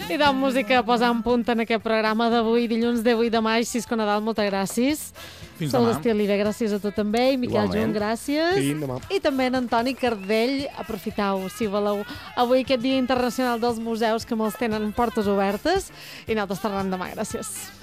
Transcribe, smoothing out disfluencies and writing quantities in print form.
I de música posant punt en aquest programa d'avui, dilluns 18 de maig, Cisco Nadal, moltes gràcies. Fins Sou demà. d'Estil Libre, gràcies a tu també. I Miquel Igualment. Junt, gràcies. Fins demà. I també en Antoni Cardell, aprofitau, si voleu, avui aquest Dia Internacional dels Museus, que molts tenen portes obertes, i nosaltres tornem demà. Gràcies.